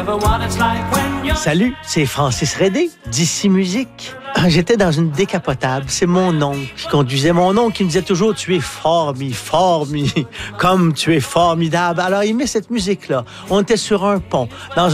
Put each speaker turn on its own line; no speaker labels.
Salut, c'est Francis Redé, d'ici Musique. J'étais dans une décapotable. C'est mon oncle qui conduisait. Mon oncle qui me disait toujours « Tu es comme tu es formidable ». Alors, il met cette musique-là. On était sur un pont, dans